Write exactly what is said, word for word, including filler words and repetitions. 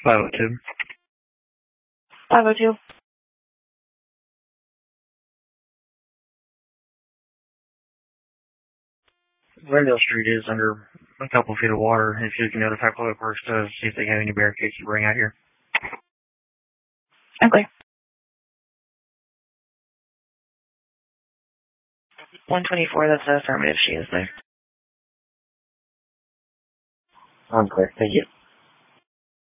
five oh two. five oh two. Glendale Street is under a couple feet of water. If you can notify Public Works to see if they have any barricades to bring out here. Okay. one twenty-four, that's an affirmative. She is there. Unclear. Thank you.